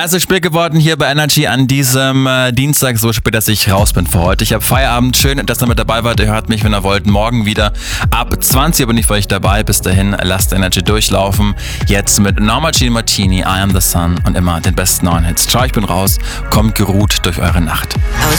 es ist spät geworden hier bei Energy an diesem Dienstag, so spät, dass ich raus bin für heute. Ich habe Feierabend. Schön, dass ihr mit dabei wart. Ihr hört mich, wenn ihr wollt, morgen wieder ab 20 Uhr bin ich für euch dabei. Bis dahin, lasst Energy durchlaufen. Jetzt mit Norma Jean Martini, I Am The Sun und immer den besten neuen Hits. Ciao, ich bin raus. Kommt geruht durch eure Nacht.